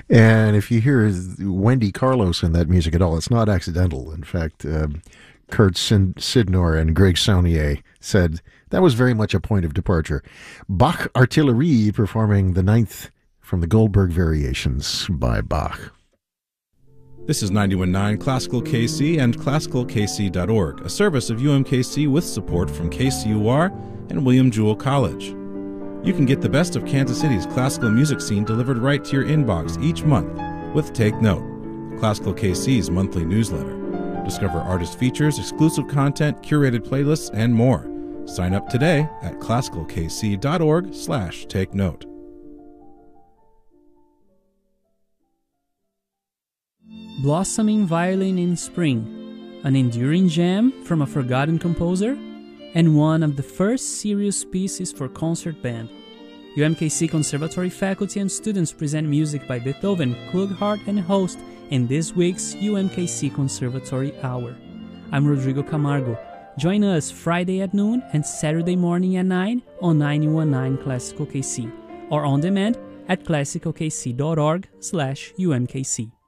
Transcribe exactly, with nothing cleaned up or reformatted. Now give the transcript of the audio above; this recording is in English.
And if you hear Wendy Carlos in that music at all, it's not accidental. In fact, um, Kurt Sin- Sidnor and Greg Saunier said that was very much a point of departure. Bach Artillerie performing the ninth from the Goldberg Variations by Bach. This is ninety-one point nine Classical K C and classical k c dot org, a service of U M K C with support from K C U R and William Jewell College. You can get the best of Kansas City's classical music scene delivered right to your inbox each month with Take Note, Classical K C's monthly newsletter. Discover artist features, exclusive content, curated playlists, and more. Sign up today at classical k c dot org slash take note. Blossoming Violin in Spring, an enduring gem from a forgotten composer, and one of the first serious pieces for concert band. U M K C Conservatory faculty and students present music by Beethoven, Klughart, and Host in this week's U M K C Conservatory Hour. I'm Rodrigo Camargo. Join us Friday at noon and Saturday morning at nine on ninety-one point nine Classical K C, or on demand at classical k c dot org slash U M K C.